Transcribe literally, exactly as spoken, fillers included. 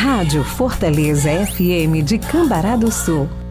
Rádio Fortaleza F M de Cambará do Sul.